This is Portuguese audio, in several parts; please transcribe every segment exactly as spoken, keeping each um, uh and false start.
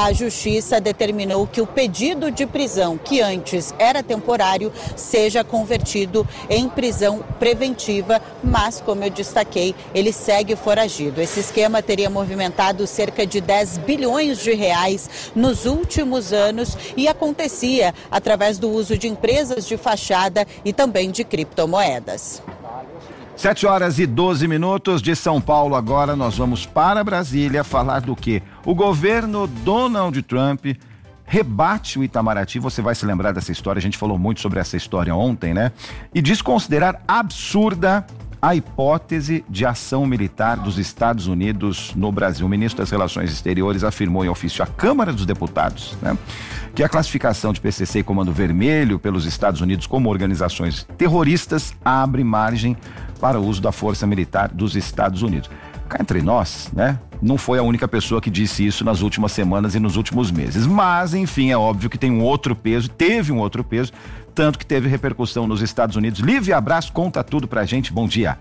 a Justiça determinou que o pedido de prisão, que antes era temporário, seja convertido em prisão preventiva, mas, como eu destaquei, ele segue foragido. Esse esquema teria movimentado cerca de dez bilhões de reais nos últimos anos e acontecia através do uso de empresas de fachada e também de criptomoedas. sete horas e doze minutos de São Paulo. Agora nós vamos para Brasília falar do quê? O governo Donald Trump rebate o Itamaraty. Você vai se lembrar dessa história, a gente falou muito sobre essa história ontem, né? E diz considerar absurda a hipótese de ação militar dos Estados Unidos no Brasil. O ministro das Relações Exteriores afirmou em ofício à Câmara dos Deputados, né, que a classificação de P C C e Comando Vermelho pelos Estados Unidos como organizações terroristas abre margem para o uso da força militar dos Estados Unidos. Cá entre nós, né, não foi a única pessoa que disse isso nas últimas semanas e nos últimos meses. Mas, enfim, é óbvio que tem um outro peso, teve um outro peso, tanto que teve repercussão nos Estados Unidos. Lívia Abraço, conta tudo pra gente. Bom dia.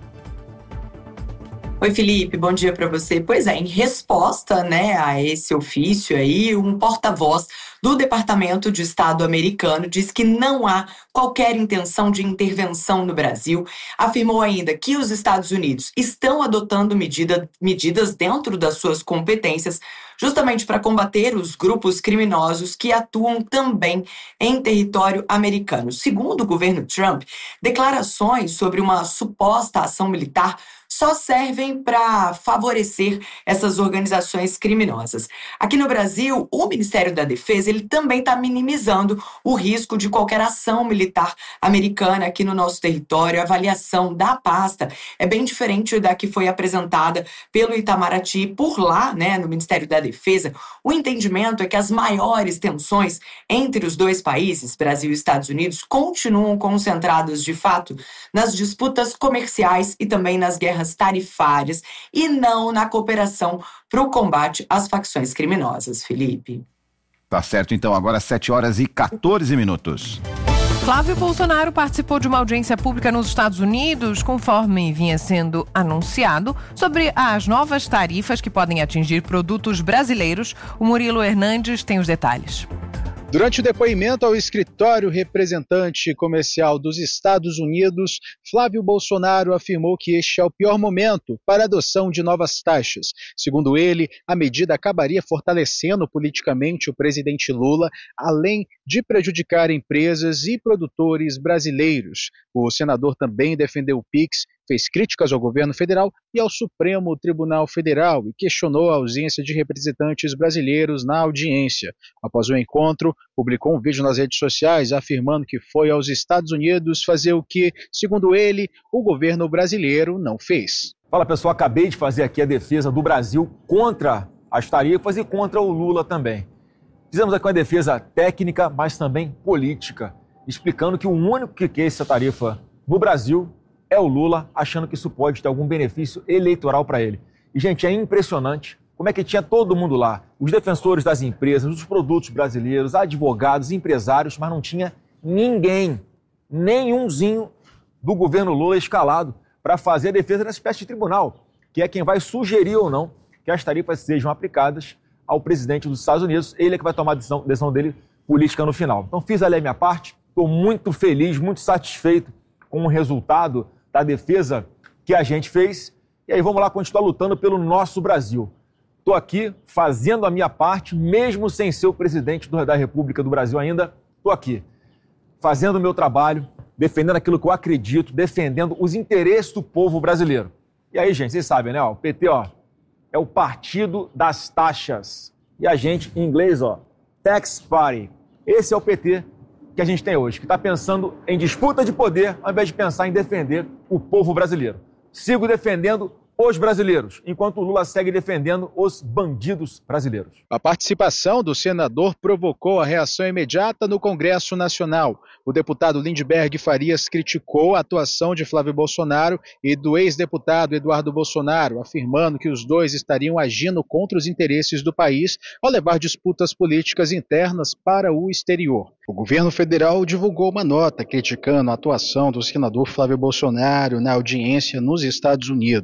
Oi, Felipe, bom dia para você. Pois é, em resposta, né, a esse ofício aí, um porta-voz do Departamento de Estado americano diz que não há qualquer intenção de intervenção no Brasil. Afirmou ainda que os Estados Unidos estão adotando medida, medidas dentro das suas competências justamente para combater os grupos criminosos que atuam também em território americano. Segundo o governo Trump, declarações sobre uma suposta ação militar só servem para favorecer essas organizações criminosas. Aqui no Brasil, o Ministério da Defesa ele também está minimizando o risco de qualquer ação militar americana aqui no nosso território. A avaliação da pasta é bem diferente da que foi apresentada pelo Itamaraty. Por lá, né, no Ministério da Defesa, o entendimento é que as maiores tensões entre os dois países, Brasil e Estados Unidos, continuam concentradas, de fato, nas disputas comerciais e também nas guerras tarifárias e não na cooperação para o combate às facções criminosas, Felipe. Tá certo, então, agora sete horas e quatorze minutos. Flávio Bolsonaro participou de uma audiência pública nos Estados Unidos, conforme vinha sendo anunciado, sobre as novas tarifas que podem atingir produtos brasileiros. O Murilo Hernandes tem os detalhes. Durante o depoimento ao escritório representante comercial dos Estados Unidos, Flávio Bolsonaro afirmou que este é o pior momento para a adoção de novas taxas. Segundo ele, a medida acabaria fortalecendo politicamente o presidente Lula, além de prejudicar empresas e produtores brasileiros. O senador também defendeu o Pix, fez críticas ao governo federal e ao Supremo Tribunal Federal e questionou a ausência de representantes brasileiros na audiência. Após o encontro, publicou um vídeo nas redes sociais afirmando que foi aos Estados Unidos fazer o que, segundo ele, o governo brasileiro não fez. Fala pessoal, acabei de fazer aqui a defesa do Brasil contra as tarifas e contra o Lula também. Fizemos aqui uma defesa técnica, mas também política, explicando que o único que quer essa tarifa no Brasil é o Lula, achando que isso pode ter algum benefício eleitoral para ele. E, gente, é impressionante como é que tinha todo mundo lá, os defensores das empresas, dos produtos brasileiros, advogados, empresários, mas não tinha ninguém, nenhumzinho do governo Lula escalado para fazer a defesa dessa espécie de tribunal, que é quem vai sugerir ou não que as tarifas sejam aplicadas ao presidente dos Estados Unidos. Ele é que vai tomar a decisão, decisão dele política no final. Então, fiz ali a minha parte, estou muito feliz, muito satisfeito com o resultado da defesa que a gente fez, e aí vamos lá continuar lutando pelo nosso Brasil. Estou aqui fazendo a minha parte, mesmo sem ser o presidente da República do Brasil ainda, estou aqui fazendo o meu trabalho, defendendo aquilo que eu acredito, defendendo os interesses do povo brasileiro. E aí, gente, vocês sabem, né? Ó, o P T, ó, é o partido das taxas. E a gente, em inglês, ó, Tax Party. Esse é o P T que a gente tem hoje, que está pensando em disputa de poder ao invés de pensar em defender o povo brasileiro. Sigo defendendo os brasileiros, enquanto o Lula segue defendendo os bandidos brasileiros. A participação do senador provocou a reação imediata no Congresso Nacional. O deputado Lindbergh Farias criticou a atuação de Flávio Bolsonaro e do ex-deputado Eduardo Bolsonaro, afirmando que os dois estariam agindo contra os interesses do país ao levar disputas políticas internas para o exterior. O governo federal divulgou uma nota criticando a atuação do senador Flávio Bolsonaro na audiência nos Estados Unidos.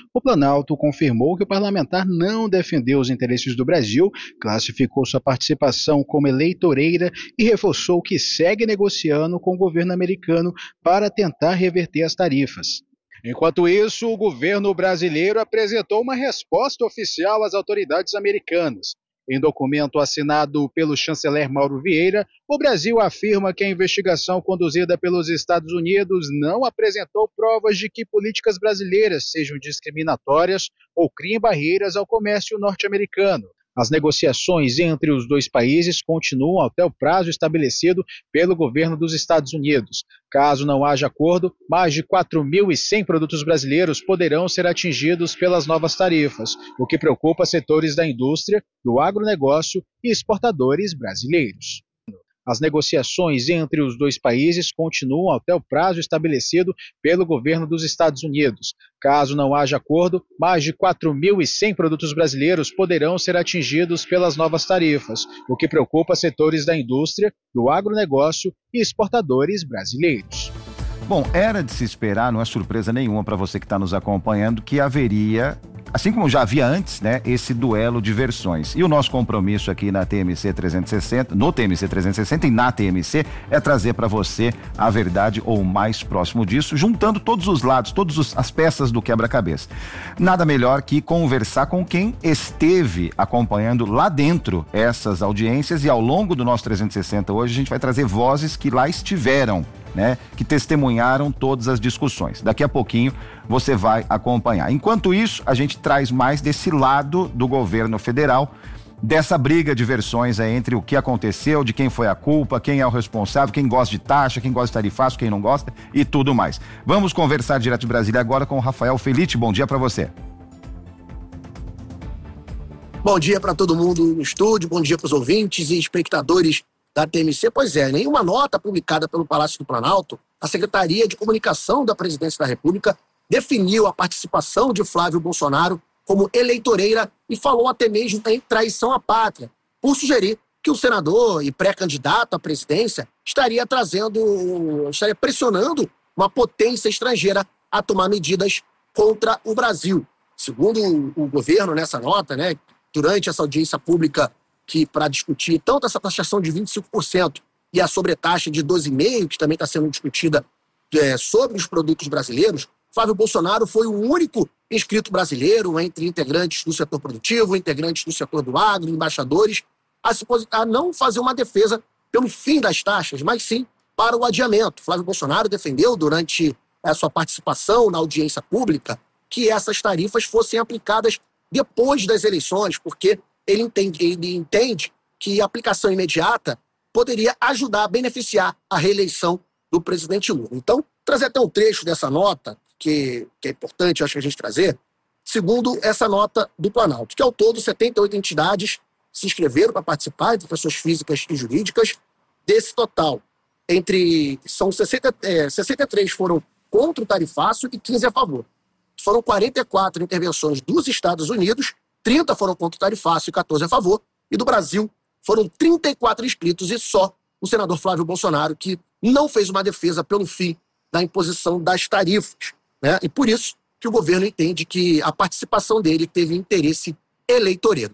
o Planalto confirmou que o parlamentar não defendeu os interesses do Brasil, classificou sua participação como eleitoreira e reforçou que segue negociando com o governo americano para tentar reverter as tarifas. Enquanto isso, o governo brasileiro apresentou uma resposta oficial às autoridades americanas. Em documento assinado pelo chanceler Mauro Vieira, o Brasil afirma que a investigação conduzida pelos Estados Unidos não apresentou provas de que políticas brasileiras sejam discriminatórias ou criem barreiras ao comércio norte-americano. As negociações entre os dois países continuam até o prazo estabelecido pelo governo dos Estados Unidos. Caso não haja acordo, mais de quatro mil e cem produtos brasileiros poderão ser atingidos pelas novas tarifas, o que preocupa setores da indústria, do agronegócio e exportadores brasileiros. As negociações entre os dois países continuam até o prazo estabelecido pelo governo dos Estados Unidos. Caso não haja acordo, mais de quatro mil e cem produtos brasileiros poderão ser atingidos pelas novas tarifas, o que preocupa setores da indústria, do agronegócio e exportadores brasileiros. Bom, era de se esperar, não é surpresa nenhuma para você que está nos acompanhando, que haveria, assim como já havia antes, né, esse duelo de versões. E o nosso compromisso aqui na T M C trezentos e sessenta, no T M C trezentos e sessenta e na T M C, é trazer para você a verdade ou o mais próximo disso, juntando todos os lados, todas as peças do quebra-cabeça. Nada melhor que conversar com quem esteve acompanhando lá dentro essas audiências, e ao longo do nosso trezentos e sessenta hoje a gente vai trazer vozes que lá estiveram, né, que testemunharam todas as discussões. Daqui a pouquinho você vai acompanhar. Enquanto isso, a gente traz mais desse lado do governo federal, dessa briga de versões aí entre o que aconteceu, de quem foi a culpa, quem é o responsável, quem gosta de taxa, quem gosta de tarifaço, quem não gosta e tudo mais. Vamos conversar direto de Brasília agora com o Rafael Felite. Bom dia para você. Bom dia para todo mundo no estúdio, bom dia para os ouvintes e espectadores da T M C. Pois é, em uma nota publicada pelo Palácio do Planalto, a Secretaria de Comunicação da Presidência da República definiu a participação de Flávio Bolsonaro como eleitoreira e falou até mesmo em traição à pátria, por sugerir que o senador e pré-candidato à presidência estaria trazendo, estaria pressionando uma potência estrangeira a tomar medidas contra o Brasil. Segundo o governo nessa nota, né, durante essa audiência pública que para discutir tanto essa taxação de vinte e cinco por cento e a sobretaxa de doze vírgula cinco por cento, que também está sendo discutida é, sobre os produtos brasileiros, Flávio Bolsonaro foi o único inscrito brasileiro entre integrantes do setor produtivo, integrantes do setor do agro, embaixadores, a, se, a não fazer uma defesa pelo fim das taxas, mas sim para o adiamento. Flávio Bolsonaro defendeu durante a sua participação na audiência pública que essas tarifas fossem aplicadas depois das eleições, porque Ele entende, ele entende que a aplicação imediata poderia ajudar a beneficiar a reeleição do presidente Lula. Então, trazer até um trecho dessa nota, que, que é importante, acho que a gente trazer, segundo essa nota do Planalto, que ao todo setenta e oito entidades se inscreveram para participar, entre pessoas físicas e jurídicas. Desse total, entre são sessenta, é, sessenta e três foram contra o tarifaço e quinze a favor. Foram quarenta e quatro intervenções dos Estados Unidos, trinta foram contra o tarifaço e quatorze a favor, e do Brasil foram trinta e quatro inscritos e só o senador Flávio Bolsonaro que não fez uma defesa pelo fim da imposição das tarifas, né? E por isso que o governo entende que a participação dele teve interesse eleitoreiro.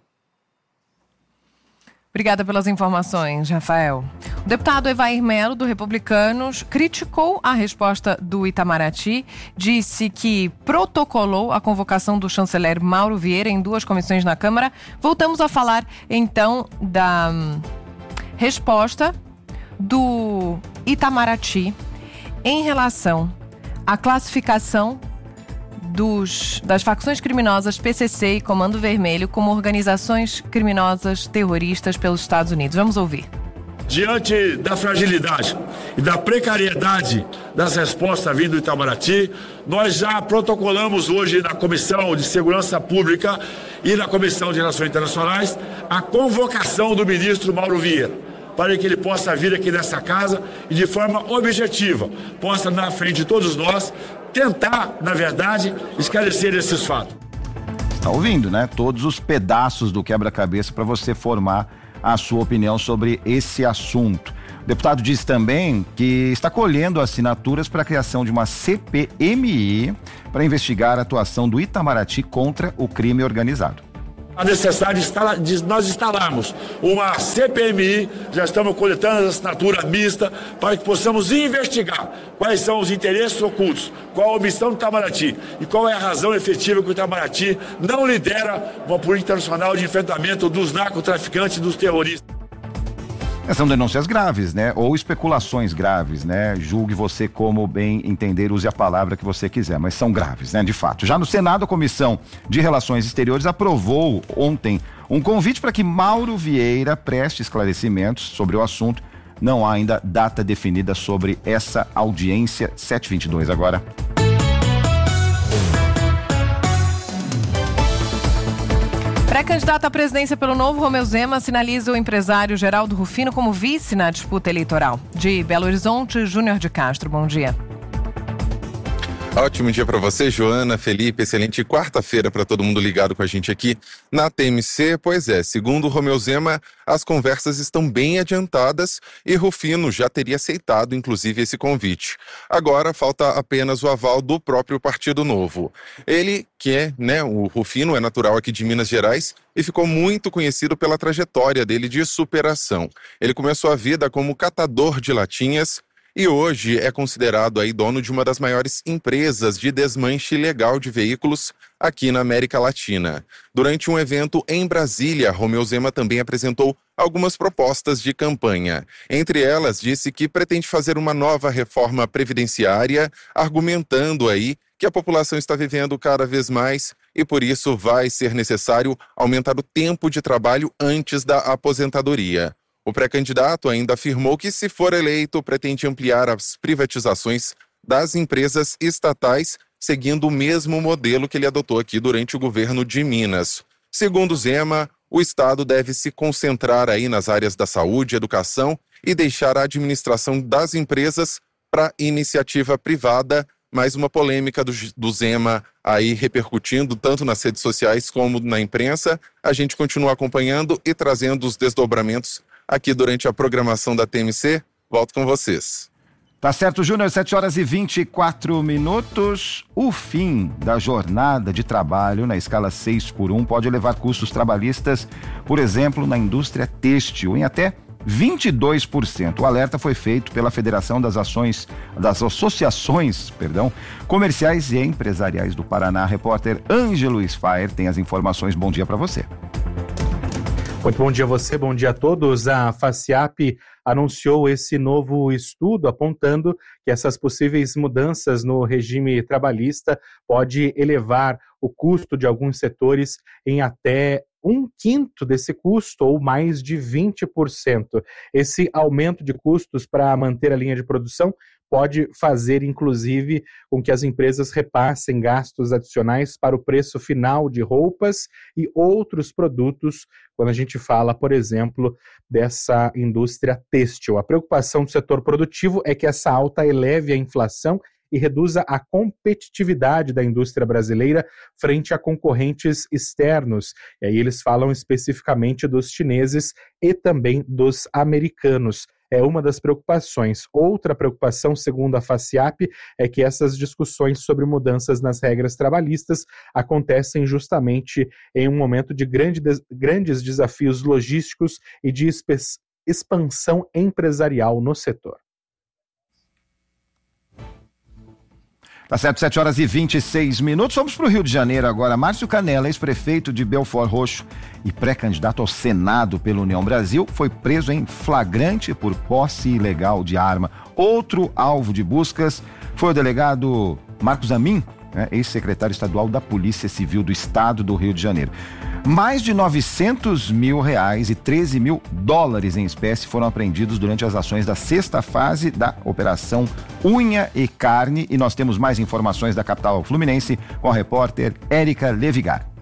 Obrigada pelas informações, Rafael. O deputado Evair Melo, do Republicanos, criticou a resposta do Itamaraty, disse que protocolou a convocação do chanceler Mauro Vieira em duas comissões na Câmara. Voltamos a falar, então, da hum, resposta do Itamaraty em relação à classificação Dos, das facções criminosas P C C e Comando Vermelho como organizações criminosas terroristas pelos Estados Unidos. Vamos ouvir. Diante da fragilidade e da precariedade das respostas vindo do Itamaraty, nós já protocolamos hoje na Comissão de Segurança Pública e na Comissão de Relações Internacionais a convocação do ministro Mauro Vieira, para que ele possa vir aqui nessa casa e de forma objetiva, possa na frente de todos nós tentar, na verdade, esclarecer esses fatos. Está ouvindo, né? Todos os pedaços do quebra-cabeça para você formar a sua opinião sobre esse assunto. O deputado disse também que está colhendo assinaturas para a criação de uma C P M I para investigar a atuação do Itamaraty contra o crime organizado. É necessário de nós instalarmos uma C P M I, já estamos coletando as assinaturas mistas para que possamos investigar quais são os interesses ocultos, qual a omissão do Itamaraty e qual é a razão efetiva que o Itamaraty não lidera uma política internacional de enfrentamento dos narcotraficantes e dos terroristas. São denúncias graves, né? Ou especulações graves, né? Julgue você como bem entender, use a palavra que você quiser, mas são graves, né? De fato. Já no Senado, a Comissão de Relações Exteriores aprovou ontem um convite para que Mauro Vieira preste esclarecimentos sobre o assunto. Não há ainda data definida sobre essa audiência. sete e vinte e dois agora. Pré-candidato à presidência pelo Novo, Romeu Zema sinaliza o empresário Geraldo Rufino como vice na disputa eleitoral. De Belo Horizonte, Júnior de Castro, bom dia. Ótimo dia para você, Joana, Felipe, excelente quarta-feira para todo mundo ligado com a gente aqui na T M C. Pois é, segundo o Romeu Zema, as conversas estão bem adiantadas e Rufino já teria aceitado, inclusive, esse convite. Agora falta apenas o aval do próprio Partido Novo. Ele, que é, né, o Rufino é natural aqui de Minas Gerais e ficou muito conhecido pela trajetória dele de superação. Ele começou a vida como catador de latinhas, e hoje é considerado aí dono de uma das maiores empresas de desmanche ilegal de veículos aqui na América Latina. Durante um evento em Brasília, Romeu Zema também apresentou algumas propostas de campanha. Entre elas, disse que pretende fazer uma nova reforma previdenciária, argumentando aí que a população está vivendo cada vez mais e por isso vai ser necessário aumentar o tempo de trabalho antes da aposentadoria. O pré-candidato ainda afirmou que, se for eleito, pretende ampliar as privatizações das empresas estatais, seguindo o mesmo modelo que ele adotou aqui durante o governo de Minas. Segundo Zema, o Estado deve se concentrar aí nas áreas da saúde, educação e deixar a administração das empresas para iniciativa privada. Mais uma polêmica do, do Zema aí repercutindo tanto nas redes sociais como na imprensa. A gente continua acompanhando e trazendo os desdobramentos aqui durante a programação da T M C. Volto com vocês. Tá certo, Júnior, sete horas e vinte e quatro minutos. O fim da jornada de trabalho na escala seis por um pode elevar custos trabalhistas, por exemplo, na indústria têxtil, em até vinte e dois por cento. O alerta foi feito pela Federação das Ações, das Associações, perdão, Comerciais e Empresariais do Paraná. Repórter Ângelo Sfaer tem as informações. Bom dia para você. Muito bom dia a você, bom dia a todos. A FACIAP anunciou esse novo estudo apontando que essas possíveis mudanças no regime trabalhista pode elevar o custo de alguns setores em até um quinto desse custo, ou mais de vinte por cento. Esse aumento de custos para manter a linha de produção pode fazer, inclusive, com que as empresas repassem gastos adicionais para o preço final de roupas e outros produtos, quando a gente fala, por exemplo, dessa indústria têxtil. A preocupação do setor produtivo é que essa alta eleve a inflação e reduza a competitividade da indústria brasileira frente a concorrentes externos. E aí eles falam especificamente dos chineses e também dos americanos. É uma das preocupações. Outra preocupação, segundo a FACIAP, é que essas discussões sobre mudanças nas regras trabalhistas acontecem justamente em um momento de grande, grandes desafios logísticos e de expansão empresarial no setor. Tá certo, sete horas e vinte e seis minutos. Vamos para o Rio de Janeiro agora. Márcio Canella, ex-prefeito de Belford Roxo e pré-candidato ao Senado pela União Brasil, foi preso em flagrante por posse ilegal de arma. Outro alvo de buscas foi o delegado Marcos Amin, né, ex-secretário estadual da Polícia Civil do Estado do Rio de Janeiro. Mais de novecentos mil reais e treze mil dólares em espécie foram apreendidos durante as ações da sexta fase da Operação Unha e Carne. E nós temos mais informações da capital fluminense com a repórter Érica Levigar.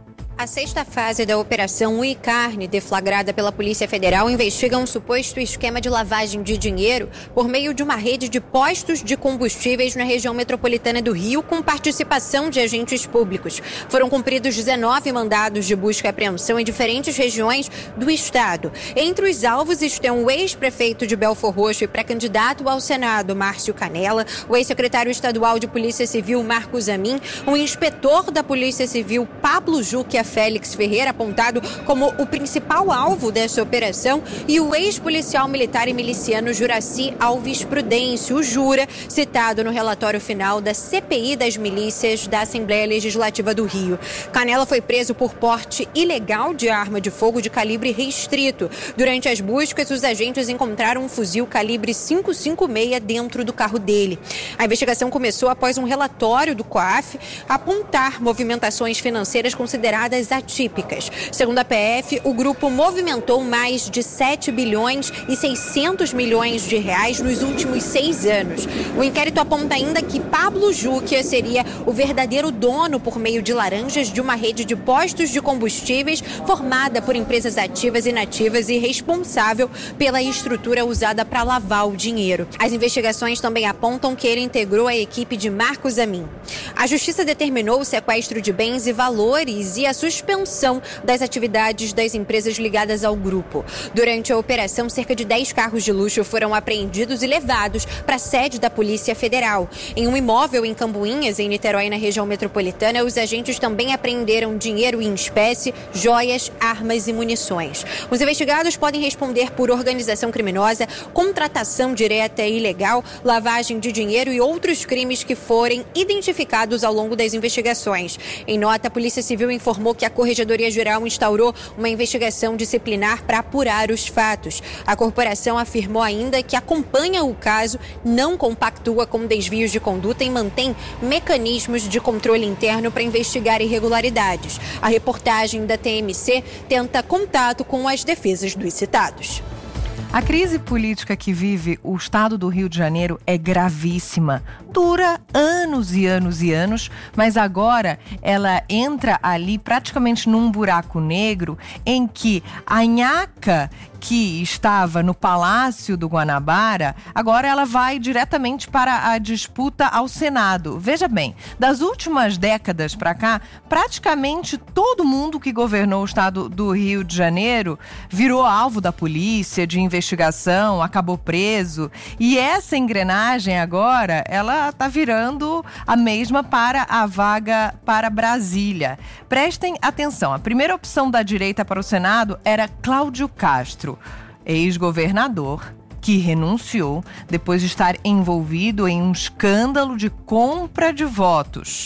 A sexta fase da Operação Ui Carne, deflagrada pela Polícia Federal, investiga um suposto esquema de lavagem de dinheiro por meio de uma rede de postos de combustíveis na região metropolitana do Rio, com participação de agentes públicos. Foram cumpridos dezenove mandados de busca e apreensão em diferentes regiões do estado. Entre os alvos estão o ex-prefeito de Belfor Roxo e pré-candidato ao Senado, Márcio Canela, o ex-secretário estadual de Polícia Civil, Marcos Amin, o inspetor da Polícia Civil, Pablo Juque Félix Ferreira, apontado como o principal alvo dessa operação, e o ex-policial militar e miliciano Juraci Alves Prudêncio, o Jura, citado no relatório final da C P I das milícias da Assembleia Legislativa do Rio. Canela foi preso por porte ilegal de arma de fogo de calibre restrito. Durante as buscas, os agentes encontraram um fuzil calibre cinco cinco seis dentro do carro dele. A investigação começou após um relatório do COAF apontar movimentações financeiras consideradas atípicas. Segundo a P F, o grupo movimentou mais de sete bilhões e seiscentos milhões de reais nos últimos seis anos. O inquérito aponta ainda que Pablo Juque seria o verdadeiro dono, por meio de laranjas, de uma rede de postos de combustíveis formada por empresas ativas e inativas e responsável pela estrutura usada para lavar o dinheiro. As investigações também apontam que ele integrou a equipe de Marcos Amin. A Justiça determinou o sequestro de bens e valores e a suspensão das atividades das empresas ligadas ao grupo. Durante a operação, cerca de dez carros de luxo foram apreendidos e levados para a sede da Polícia Federal. Em um imóvel em Cambuinhas, em Niterói, na região metropolitana, os agentes também apreenderam dinheiro em espécie, joias, armas e munições. Os investigados podem responder por organização criminosa, contratação direta e ilegal, lavagem de dinheiro e outros crimes que forem identificados ao longo das investigações. Em nota, a Polícia Civil informou que a Corregedoria Geral instaurou uma investigação disciplinar para apurar os fatos. A corporação afirmou ainda que acompanha o caso, não compactua com desvios de conduta e mantém mecanismos de controle interno para investigar irregularidades. A reportagem da T M C tenta contato com as defesas dos citados. A crise política que vive o estado do Rio de Janeiro é gravíssima. Dura anos e anos e anos, mas agora ela entra ali praticamente num buraco negro em que a nhaca que estava no Palácio do Guanabara, agora ela vai diretamente para a disputa ao Senado. Veja bem, das últimas décadas para cá, praticamente todo mundo que governou o estado do Rio de Janeiro virou alvo da polícia, de investigação, acabou preso. E essa engrenagem agora, ela está virando a mesma para a vaga para Brasília. Prestem atenção, a primeira opção da direita para o Senado era Cláudio Castro, ex-governador, que renunciou depois de estar envolvido em um escândalo de compra de votos.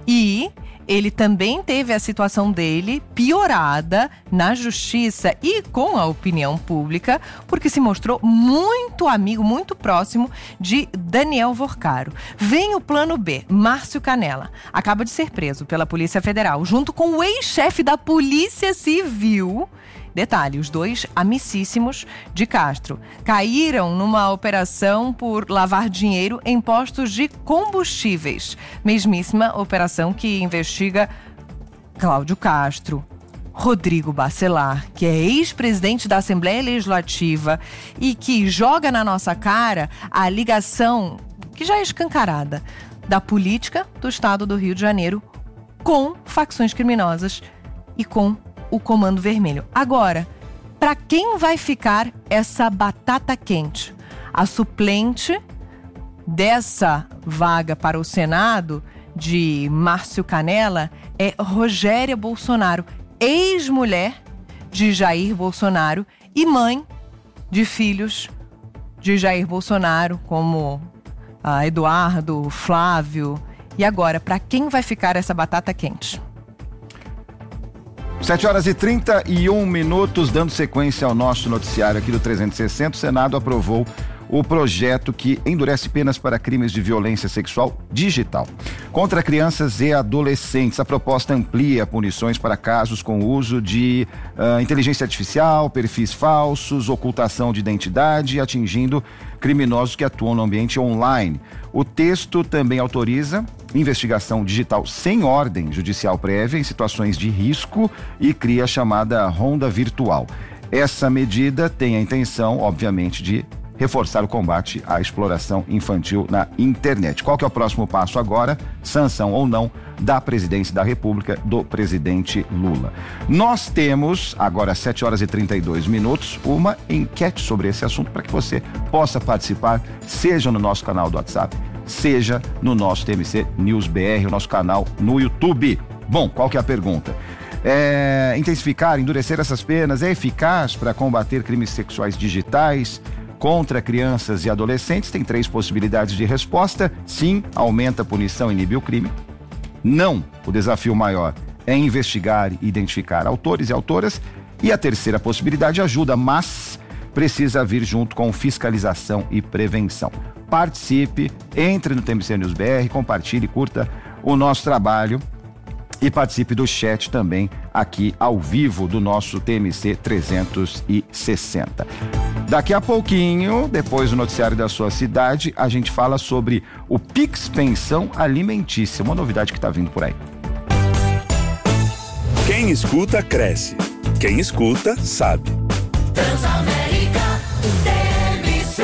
E ele também teve a situação dele piorada na justiça e com a opinião pública, porque se mostrou muito amigo, muito próximo de Daniel Vorcaro. Vem o plano B, Márcio Canela. Acaba de ser preso pela Polícia Federal, junto com o ex-chefe da Polícia Civil. Detalhe, os dois amicíssimos de Castro caíram numa operação por lavar dinheiro em postos de combustíveis. Mesmíssima operação que investiga Cláudio Castro, Rodrigo Bacelar, que é ex-presidente da Assembleia Legislativa e que joga na nossa cara a ligação, que já é escancarada, da política do estado do Rio de Janeiro com facções criminosas e com o Comando Vermelho. Agora, para quem vai ficar essa batata quente? A suplente dessa vaga para o Senado, de Márcio Canela, é Rogéria Bolsonaro, ex-mulher de Jair Bolsonaro e mãe de filhos de Jair Bolsonaro, como ah, Eduardo, Flávio. E agora, para quem vai ficar essa batata quente? sete horas e trinta e um minutos, dando sequência ao nosso noticiário aqui do trezentos e sessenta, o Senado aprovou o projeto que endurece penas para crimes de violência sexual digital. Contra crianças e adolescentes, a proposta amplia punições para casos com uso de uh, inteligência artificial, perfis falsos, ocultação de identidade, atingindo criminosos que atuam no ambiente online. O texto também autoriza investigação digital sem ordem judicial prévia em situações de risco e cria a chamada ronda virtual. Essa medida tem a intenção, obviamente, de reforçar o combate à exploração infantil na internet. Qual que é o próximo passo agora? Sanção ou não da presidência da República do presidente Lula. Nós temos, agora às sete horas e trinta e dois minutos, uma enquete sobre esse assunto para que você possa participar, seja no nosso canal do WhatsApp, seja no nosso T M C News B R, o nosso canal no YouTube. Bom, qual que é a pergunta? É, intensificar, endurecer essas penas é eficaz para combater crimes sexuais digitais contra crianças e adolescentes? Tem três possibilidades de resposta. Sim, aumenta a punição e inibe o crime. Não, o desafio maior é investigar e identificar autores e autoras. E a terceira possibilidade ajuda, mas precisa vir junto com fiscalização e prevenção. Participe, entre no T M C News B R, compartilhe, curta o nosso trabalho e participe do chat também aqui ao vivo do nosso T M C trezentos e sessenta. Daqui a pouquinho, depois do noticiário da sua cidade, a gente fala sobre o Pix Pensão Alimentícia, uma novidade que está vindo por aí. Quem escuta, cresce. Quem escuta, sabe. Transamérica T M C.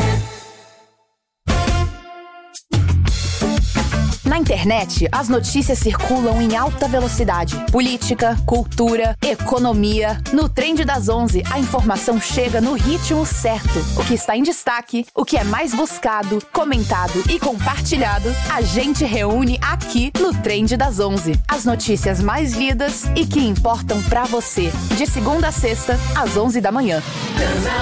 Na internet, as notícias circulam em alta velocidade. Política, cultura, economia. No Trend das onze, a informação chega no ritmo certo. O que está em destaque, o que é mais buscado, comentado e compartilhado, a gente reúne aqui no Trend das onze. As notícias mais lidas e que importam pra você. De segunda a sexta, às onze da manhã.